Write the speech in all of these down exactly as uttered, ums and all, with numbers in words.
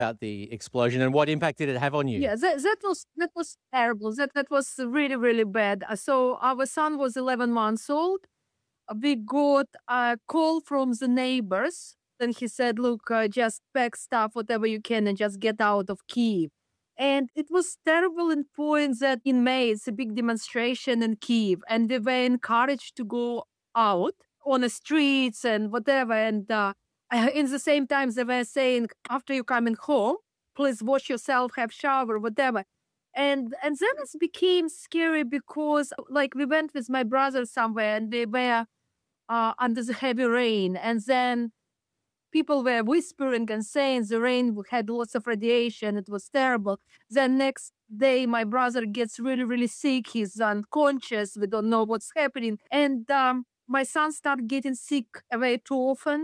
about the explosion and what impact did it have on you? Yeah, that, that was that was terrible. That that was really, really bad. Uh, So our son was eleven months old. We got a call from the neighbors. Then he said, look, uh, just pack stuff, whatever you can, and just get out of Kyiv. And it was terrible in points that in May, it's a big demonstration in Kyiv. And we were encouraged to go out on the streets and whatever. And uh, in the same time, they were saying, after you coming home, please wash yourself, have shower, whatever. And and then it became scary because, like, we went with my brother somewhere and they were uh, under the heavy rain. And then people were whispering and saying the rain had lots of radiation. It was terrible. Then next day, my brother gets really, really sick. He's unconscious. We don't know what's happening. And um, my son started getting sick way too often.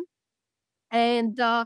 And uh,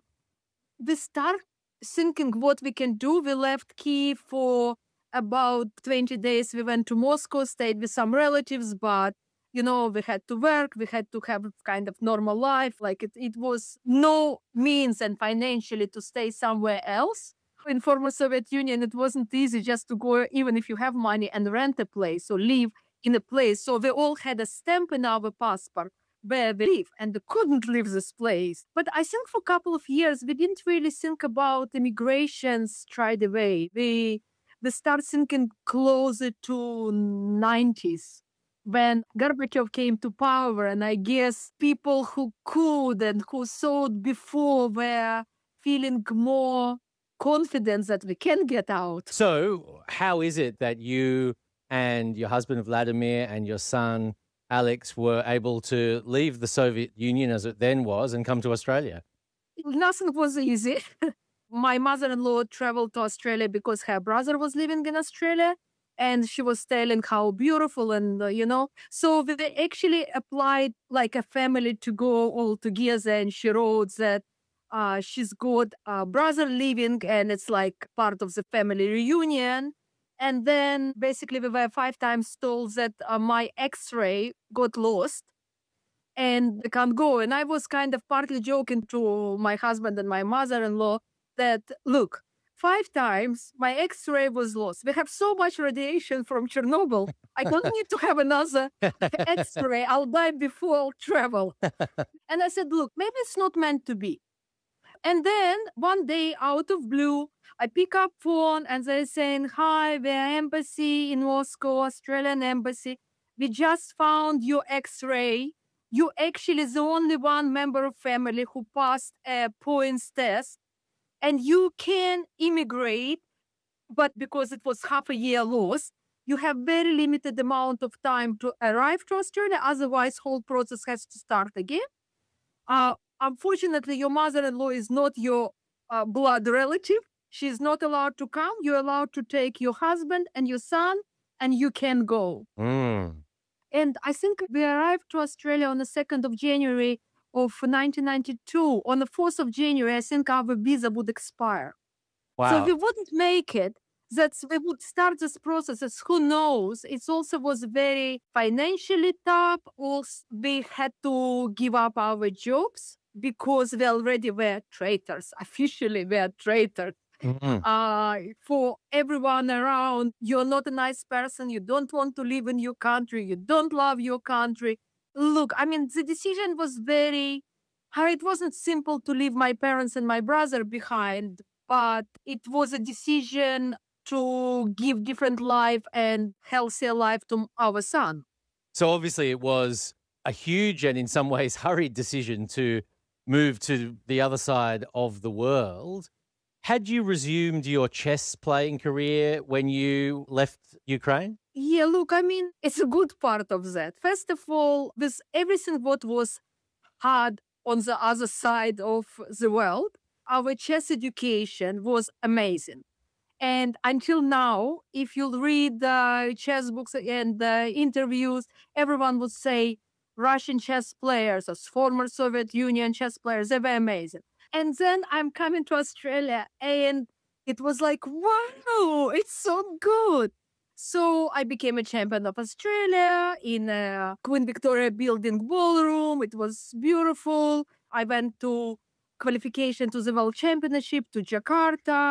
we start thinking what we can do. We left Kyiv for about twenty days. We went to Moscow, stayed with some relatives, but you know, we had to work, we had to have kind of normal life. Like it, it was no means and financially to stay somewhere else. In former Soviet Union, it wasn't easy just to go, even if you have money, and rent a place or live in a place. So we all had a stamp in our passport where we live, and we couldn't leave this place. But I think for a couple of years, we didn't really think about immigration straight away. We, we started thinking closer to nineties. When Gorbachev came to power, and I guess people who could and who thought before were feeling more confident that we can get out. So how is it that you and your husband Vladimir and your son Alex were able to leave the Soviet Union as it then was and come to Australia? Nothing was easy. My mother-in-law traveled to Australia because her brother was living in Australia. And she was telling how beautiful and, uh, you know, so we actually applied like a family to go all together. And she wrote that uh, she's got a brother living and it's like part of the family reunion. And then basically we were five times told that uh, my x-ray got lost and they can't go. And I was kind of partly joking to my husband and my mother-in-law that, look, Five times my x-ray was lost. We have so much radiation from Chernobyl. I don't need to have another x-ray. I'll die before I'll travel. And I said, look, maybe it's not meant to be. And then one day out of blue, I pick up phone and they're saying, hi, we're embassy in Moscow, Australian embassy. We just found your x-ray. You're actually the only one member of family who passed a points test. And you can immigrate, but because it was half a year lost, you have very limited amount of time to arrive to Australia. Otherwise, whole process has to start again. Uh, unfortunately, your mother-in-law is not your uh, blood relative. She's not allowed to come. You're allowed to take your husband and your son, and you can go. Mm. And I think we arrived to Australia on the second of January of nineteen ninety-two. On the fourth of January, I think our visa would expire. Wow. So we wouldn't make it. That we would start this process. As who knows? It also was very financially tough. Also, we had to give up our jobs because we already were traitors. Officially, we are traitors. Mm-hmm. Uh, for everyone around, you're not a nice person. You don't want to live in your country. You don't love your country. Look, I mean, the decision was very hard. It wasn't simple to leave my parents and my brother behind, but it was a decision to give different life and healthier life to our son. So obviously it was a huge and in some ways hurried decision to move to the other side of the world. Had you resumed your chess playing career when you left Ukraine? Yeah, look, I mean, it's a good part of that. First of all, with everything what was hard on the other side of the world, our chess education was amazing. And until now, if you read the chess books and the interviews, everyone would say Russian chess players or former Soviet Union chess players, they were amazing. And then I'm coming to Australia and it was like, wow, it's so good. So I became a champion of Australia in a Queen Victoria Building ballroom. It was beautiful. I went to qualification to the World Championship to Jakarta.